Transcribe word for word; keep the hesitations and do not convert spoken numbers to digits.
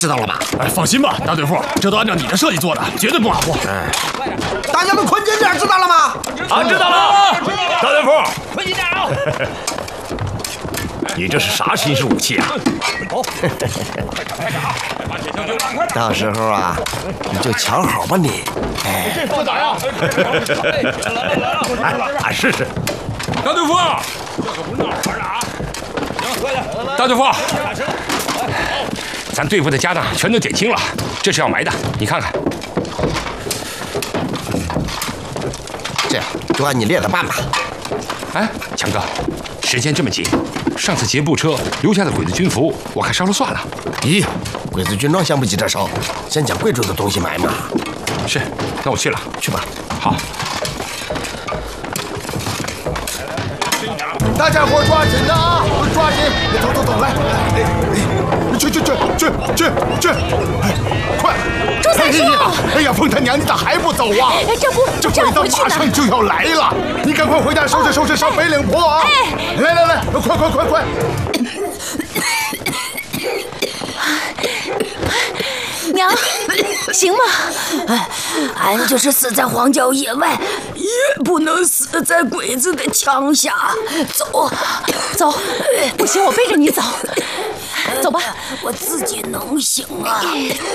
知道了吧？ 哎，放心吧，大队副，这都按照你的设计做的，绝对不马虎。 哎，大家都捆紧点，知道了吗？ 啊，知道了。大队副， 捆紧点啊！ 你这是啥新式武器啊？ 到时候啊，你就瞧好吧你。哎， 这哪呀？ 哎，俺试试。大队副， 这可不是闹着的啊！行，快点！ 大队副，咱队伍的家当全都点清了，这是要埋的，你看看。 这样就按你列的办吧。 哎，强哥，时间这么紧，上次劫部车留下的鬼子军服，我看烧了算了。 咦，鬼子军装先不急着烧，先将贵重的东西埋嘛。 是，那我去了， 去吧。 好。 大家伙抓紧的啊，抓紧！走走走，来，去去去去去去，快！ 朱三叔！ 哎呀，凤他娘，你咋还不走啊？ 哎，这不， 这鬼子马上就要来了，你赶快回家收拾收拾上北岭坡啊！ 哎， 来来来，快快快快！ 娘，行吗？哎，俺就是死在荒郊野外，也不能死在鬼子的枪下。走， 走，不行，我背着你走。走吧， 我自己能行啊。